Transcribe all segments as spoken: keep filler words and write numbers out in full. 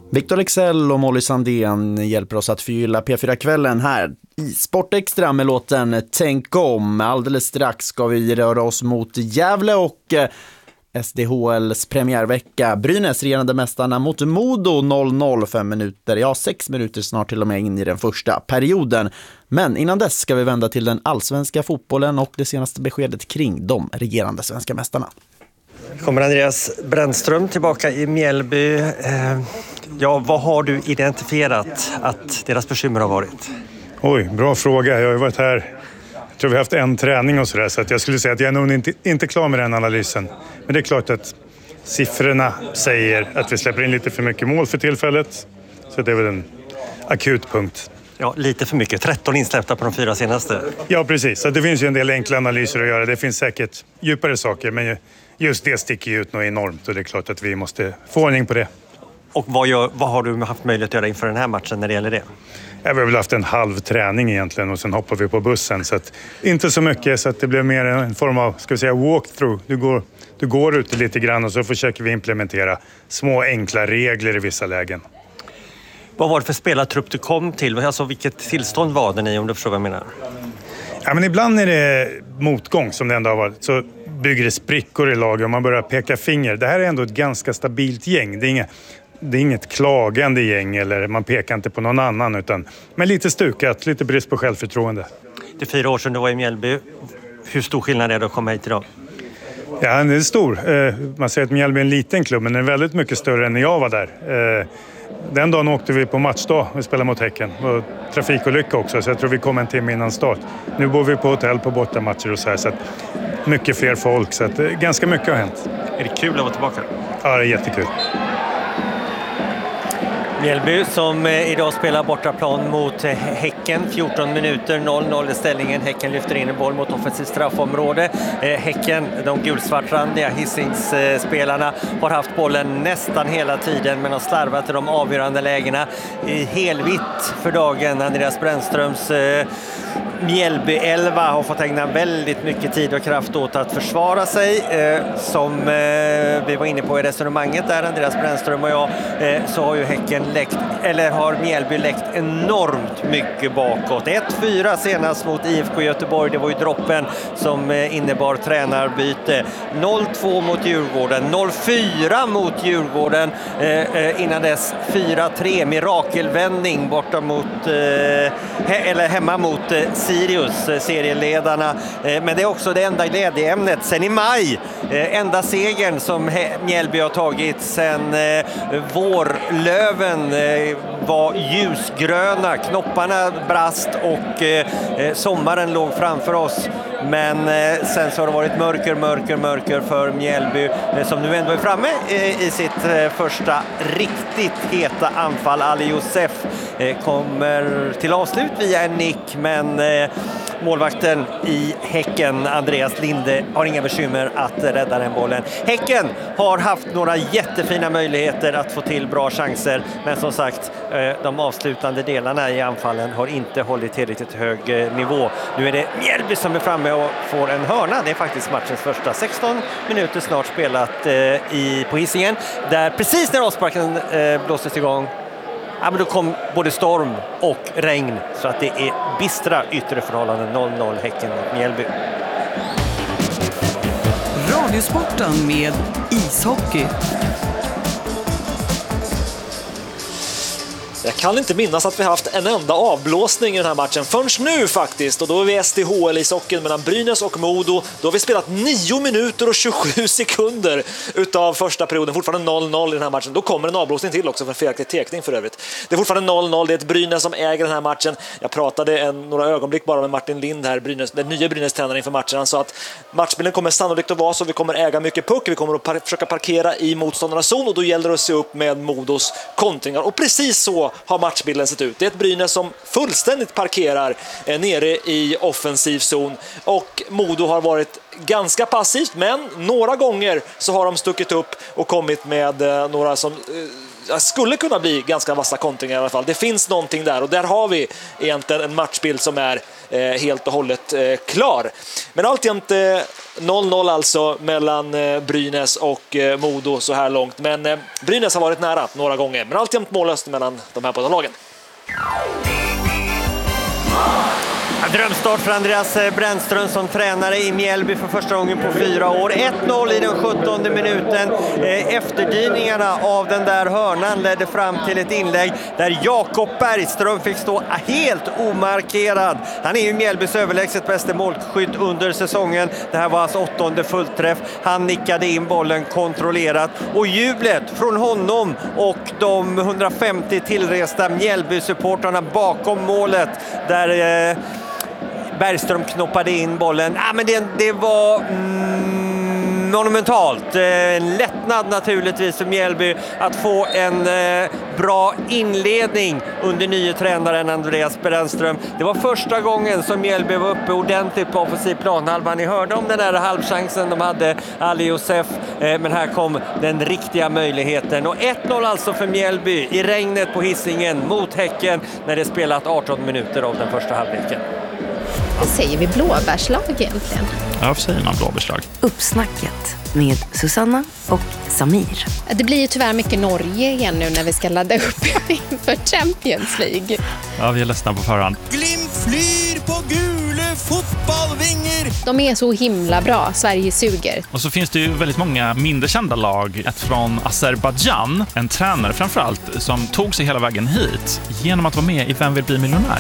Victor Leksell och Molly Sandén hjälper oss att förgylla P fyra-kvällen här i Sportextra med låten Tänk om. Alldeles strax ska vi röra oss mot Gävle och S D H L:s premiärvecka. Brynäs regerande mästarna mot Modo noll noll, fem minuter, ja sex minuter snart till och med in i den första perioden. Men innan dess ska vi vända till den allsvenska fotbollen och det senaste beskedet kring de regerande svenska mästarna. Kommer Andreas Brännström tillbaka i Mjällby. Ja, vad har du identifierat att deras bekymmer har varit? Oj, bra fråga. Jag har ju varit här, jag tror vi har haft en träning och sådär, så att jag skulle säga att jag är nog inte, inte klar med den analysen. Men det är klart att siffrorna säger att vi släpper in lite för mycket mål för tillfället. Så det är väl en akut punkt. Ja, lite för mycket. tretton insläppta på de fyra senaste. Ja, precis. Så det finns ju en del enkla analyser att göra. Det finns säkert djupare saker, men just det sticker ju ut något enormt och det är klart att vi måste få ordning på det. Och vad, gör, vad har du haft möjlighet att göra inför den här matchen när det gäller det? Ja, vi har väl haft en halv träning egentligen och sen hoppar vi på bussen. Så att, inte så mycket, så att det blev mer en form av, ska vi säga, walkthrough. Du går, du går ute lite grann och så försöker vi implementera små enkla regler i vissa lägen. Vad var det för spelartrupp du kom till? Alltså vilket tillstånd var det ni, om du förstår vad jag menar? Ja, men ibland är det motgång som det ändå har varit. Så bygger det sprickor i laget och man börjar peka finger. Det här är ändå ett ganska stabilt gäng. Det är inget, det är inget klagande gäng eller man pekar inte på någon annan. Utan, men lite stukat, lite brist på självförtroende. Det är fyra år sedan du var i Mjällby. Hur stor skillnad är det att komma hit idag? Ja, den är stor. Man säger att Mjällby är en liten klubb, men den är väldigt mycket större än när jag var där. Den dagen åkte vi på matchdag och spelade mot Häcken. Och trafikolycka också, så jag tror vi kom en timme innan start. Nu bor vi på hotell på bortamatcher och så här, så att mycket fler folk, så att ganska mycket har hänt. Är det kul att vara tillbaka? Ja, det är jättekul. Mjällby som idag spelar bortaplan mot Häcken, fjorton minuter, noll noll i ställningen. Häcken lyfter in en boll mot offensivt straffområde. Häcken, de gulsvartrandiga Hisings-spelarna, har haft bollen nästan hela tiden men har slarvat i de avgörande lägena. Helvitt för dagen. Andreas Brännströms Mjällby elva har fått ägna väldigt mycket tid och kraft åt att försvara sig. Som vi var inne på i resonemanget där, Andreas Brännström och jag, så har ju Häcken läckt, eller har Mjällby läckt enormt mycket bakåt. ett fyra senast mot I F K Göteborg, det var ju droppen som innebar tränarbyte. noll två mot Djurgården, noll fyra mot Djurgården, eh, innan dess fyra tre, mirakelvändning borta mot, eh, he- eller hemma mot eh, Sirius, eh, serieledarna. Eh, men det är också det enda glädjeämnet sen i maj. Eh, enda segern som he- Mjällby har tagit sen eh, vårlöven var ljusgröna, knopparna brast och eh, sommaren låg framför oss. Men eh, sen så har det varit mörker, mörker, mörker för Mjällby eh, som nu ändå är framme eh, i sitt eh, första riktigt heta anfall. Ali Josef eh, kommer till avslut via en nick, men eh, målvakten i Häcken, Andreas Linde, har inga bekymmer att rädda den bollen. Häcken har haft några jättefina möjligheter att få till bra chanser, men som sagt, de avslutande delarna i anfallen har inte hållit tillräckligt hög nivå. Nu är det Mjällby som är framme och får en hörna. Det är faktiskt matchens första. sexton minuter snart spelat i, på Hisingen, där precis när avsparken blåses igång, ja, men då kom både storm och regn, så att det är bistra yttre förhållanden. noll noll Häcken och Mjällby. Radiosporten med ishockey. Jag kan inte minnas att vi haft en enda avblåsning i den här matchen förrän nu faktiskt, och då är vi S D H L i socken mellan Brynäs och Modo. Då har vi spelat nio minuter och tjugosju sekunder utav första perioden, fortfarande noll noll i den här matchen. Då kommer en avblåsning till också för en felaktig tekning för övrigt. Det är fortfarande noll noll, det är ett Brynäs som äger den här matchen. Jag pratade en, några ögonblick bara med Martin Lind här, Brynäs, den nya Brynäs-tränaren inför matchen. Han sa att matchbilden kommer sannolikt att vara så, vi kommer äga mycket puck, vi kommer att par- försöka parkera i motståndarnas zon, och då gäller det att se upp med Modos kontringar. Och precis så har matchbilden sett ut. Det är ett Brynäs som fullständigt parkerar eh, nere i offensiv zon, och Modo har varit ganska passivt, men några gånger så har de stuckit upp och kommit med eh, några som eh, skulle kunna bli ganska vassa kontringar i alla fall. Det finns någonting där och där har vi egentligen en matchbild som är eh, helt och hållet eh, klar. Men alltjämt eh, noll noll alltså mellan eh, Brynäs och eh, Modo så här långt. Men eh, Brynäs har varit nära några gånger, men alltjämt mållöst mellan de här båda lagen. Drömstart för Andreas Brännström som tränare i Mjällby för första gången på fyra år. ett noll i den sjuttonde minuten. Efterdyningarna av den där hörnan ledde fram till ett inlägg där Jakob Bergström fick stå helt omarkerad. Han är ju Mjällbys överlägset bästa målskytt under säsongen. Det här var hans åttonde fullträff. Han nickade in bollen kontrollerat och jublet från honom och de hundrafemtio tillresta Mjällby-supportrarna bakom målet där eh, Bergström knoppade in bollen. Ah, men det, det var mm, monumentalt. En eh, lättnad naturligtvis för Mjällby att få en eh, bra inledning under nye tränaren Andreas Brännström. Det var första gången som Mjällby var uppe ordentligt på offensiv planhalva. Ni hörde om den där halvchansen de hade, Ali Josef, eh, men här kom den riktiga möjligheten. Och ett noll alltså för Mjällby i regnet på Hisingen mot Häcken när det spelat arton minuter av den första halvleken. Vad säger vi blåbärslag egentligen? Ja, vad säger man blåbärslag? Uppsnacket med Susanna och Samir. Det blir ju tyvärr mycket Norge igen nu när vi ska ladda upp inför Champions League. Ja, vi är ledsna på förhand. Glimt flyr på gule fotbollvingar. De är så himla bra, Sverige suger. Och så finns det ju väldigt många mindre kända lag. Ett från Azerbaijan, en tränare framförallt, som tog sig hela vägen hit genom att vara med i Vem vill bli miljonär?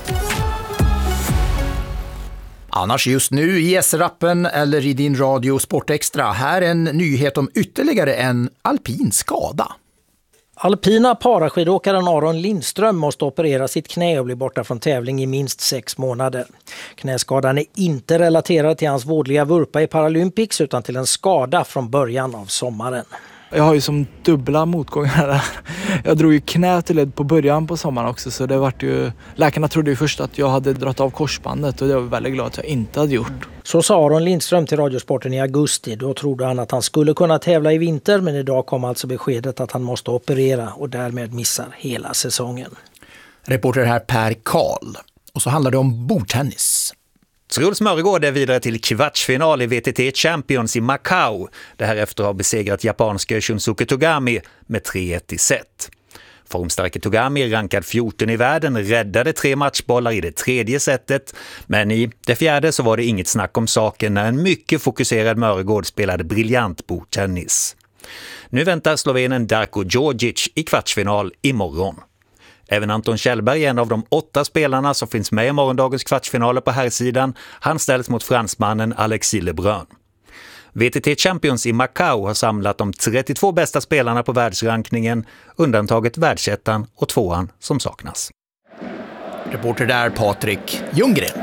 Annars just nu i S R-appen eller i din radio Sport Extra. Här en nyhet om ytterligare en alpin skada. Alpina paraskidåkaren Aron Lindström måste operera sitt knä och bli borta från tävling i minst sex månader. Knäskadan är inte relaterad till hans vådliga vurpa i Paralympics utan till en skada från början av sommaren. Jag har ju som dubbla motgångar där. Jag drog ju knä till led på början på sommaren också, så det vart ju... Läkarna trodde ju först att jag hade dragit av korsbandet och det var väldigt glad att jag inte hade gjort. Så sa Aron Lindström till Radiosporten i augusti. Då trodde han att han skulle kunna tävla i vinter, men idag kom alltså beskedet att han måste operera och därmed missar hela säsongen. Reporter här Per Karl. Och så handlar det om bordtennis. Truls Mörgård är vidare till kvartsfinal i V T T Champions i Macau. Det här efter har besegrat japanska Shunsuke Togami med tre ett i set. Formstarke Togami, rankad fjorton i världen, räddade tre matchbollar i det tredje setet. Men i det fjärde så var det inget snack om saken när en mycket fokuserad Mörgård spelade briljant bordtennis. Nu väntar slovenen Darko Djordjic i kvartsfinal imorgon. Även Anton Kjellberg är en av de åtta spelarna som finns med i morgondagens kvartsfinaler på herrsidan. Han ställs mot fransmannen Alexis Lebrun. V T T Champions i Macau har samlat de trettiotvå bästa spelarna på världsrankningen, undantaget världsettan och tvåan som saknas. Reporter där Patrik Ljunggren.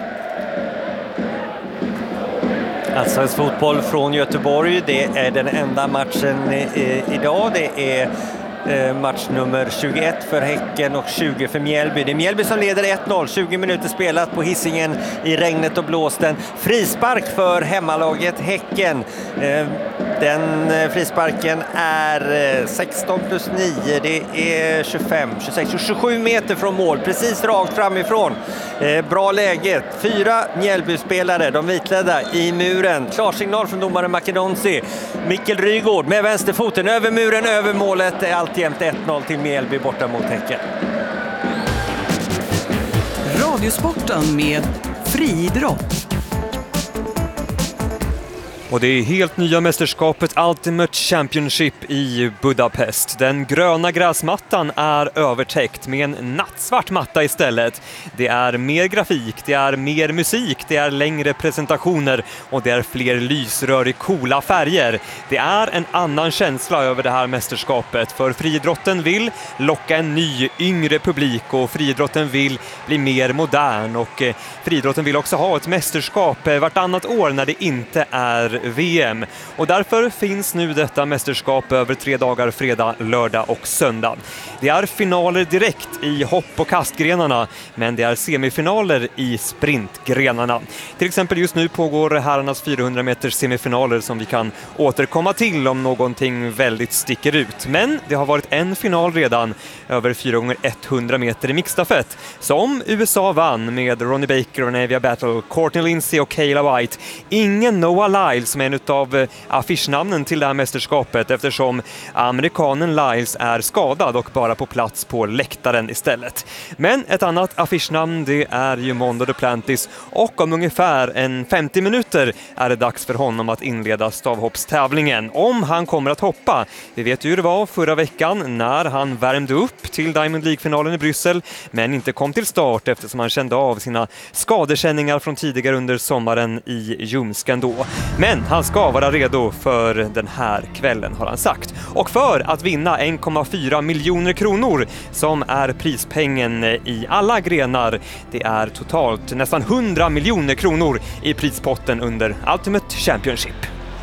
Allsvensk fotboll från Göteborg, det är den enda matchen i, idag. Det är match nummer tjugoett för Häcken och tjugo för Mjällby. Det är Mjällby som leder ett noll, tjugo minuter spelat på Hisingen i regnet och blåsten. Frispark för hemmalaget Häcken. Den frisparken är sexton plus nio, det är tjugofem, tjugosex, tjugosju meter från mål, precis rakt framifrån. Bra läge, fyra Mjällby-spelare, de vitledda i muren. Klarsignal från domaren Makedonsi. Mikkel Rygård med vänsterfoten över muren, över målet. Är alltjämt ett noll till Mjällby borta mot Häcken. Radiosporten med friidrott. Och det är helt nya mästerskapet Ultimate Championship i Budapest. Den gröna gräsmattan är övertäckt med en nattsvart matta istället. Det är mer grafik, det är mer musik, det är längre presentationer och det är fler lysrör i coola färger. Det är en annan känsla över det här mästerskapet, för friidrotten vill locka en ny, yngre publik och friidrotten vill bli mer modern, och friidrotten vill också ha ett mästerskap vartannat år när det inte är V M. Och därför finns nu detta mästerskap över tre dagar, fredag, lördag och söndag. Det är finaler direkt i hopp- och kastgrenarna, men det är semifinaler i sprintgrenarna. Till exempel just nu pågår herrarnas fyrahundra meters semifinaler som vi kan återkomma till om någonting väldigt sticker ut. Men det har varit en final redan över fyra gånger hundra meter i mixstafett som U S A vann med Ronnie Baker och Navia Battle, Courtney Lindsay och Kayla White. Ingen Noah Lyles som är en av affischnamnen till det här mästerskapet eftersom amerikanen Lyles är skadad och bara på plats på läktaren istället. Men ett annat affischnamn, det är ju Mondo Duplantis, och om ungefär en femtio minuter är det dags för honom att inleda stavhoppstävlingen. Om han kommer att hoppa. Vi vet ju hur det var förra veckan när han värmde upp till Diamond League-finalen i Bryssel men inte kom till start eftersom han kände av sina skadekänningar från tidigare under sommaren i ljumsken då. Men han ska vara redo för den här kvällen, har han sagt. Och för att vinna en komma fyra miljoner kronor som är prispengen i alla grenar, det är totalt nästan hundra miljoner kronor i prispotten under Ultimate Championship.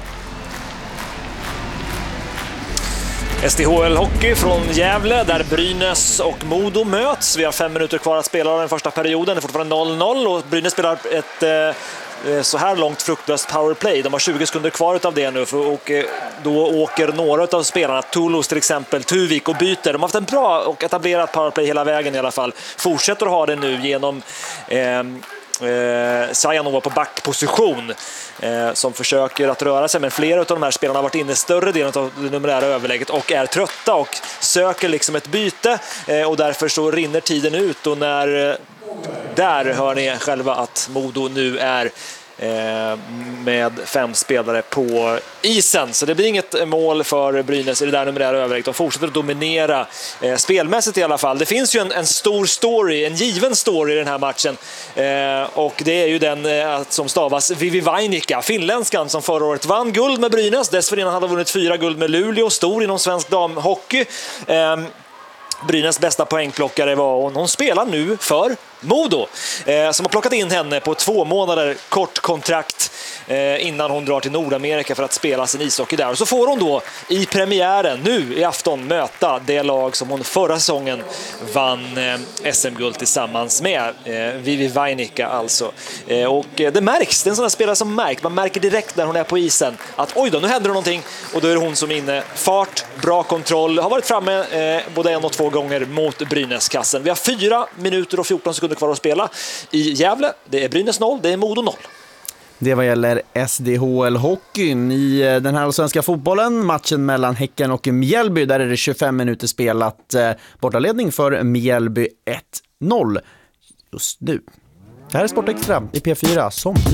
S D H L-hockey från Gävle där Brynäs och Modo möts. Vi har fem minuter kvar att spela den första perioden. Det är fortfarande noll noll och Brynäs spelar ett eh, så här långt fruktlöst powerplay. De har tjugo sekunder kvar av det nu för, och eh, då åker några av spelarna, Toulouse till exempel, Tuvik och byter. De har haft en bra och etablerat powerplay hela vägen i alla fall. Fortsätter att ha det nu genom eh, Eh, Sajanova på backposition eh, som försöker att röra sig, men flera av de här spelarna har varit inne större delen av det numerära överlägget och är trötta och söker liksom ett byte eh, och därför så rinner tiden ut och när eh, där hör ni själva att Modo nu är med fem spelare på isen. Så det blir inget mål för Brynäs i det där numerära överlägget. De fortsätter att dominera eh, spelmässigt i alla fall. Det finns ju en, en stor story, en given story i den här matchen. Eh, och det är ju den eh, som stavas Vivi Vainikka, finländskan som förra året vann guld med Brynäs. Dessförinnan hade vunnit fyra guld med Luleå, stor inom svensk damhockey. Eh, Brynäs bästa poängplockare var hon. Hon spelar nu för Modo eh, som har plockat in henne på två månader kort kontrakt eh, innan hon drar till Nordamerika för att spela sin ishockey där. Och så får hon då i premiären nu i afton möta det lag som hon förra säsongen vann eh, S M-guld tillsammans med. Eh, Vivi Vainikka alltså. Eh, och eh, det märks, det är en sån här spelare som märks. Man märker direkt när hon är på isen att oj då, nu händer det någonting. Och då är det hon som är inne. Fart, bra kontroll. Har varit framme eh, både en och två gånger mot Brynäs-kassen. Vi har fyra minuter och fjorton sekunder kvar att spela i Gävle. Det är Brynäs noll, det är Modo noll. Det vad gäller S D H L-hockeyn i den här svenska fotbollen. Matchen mellan Häcken och Mjällby, där är det tjugofem minuter spelat. Bortaledning för Mjällby ett noll just nu. Det här är Sportextra i P fyra som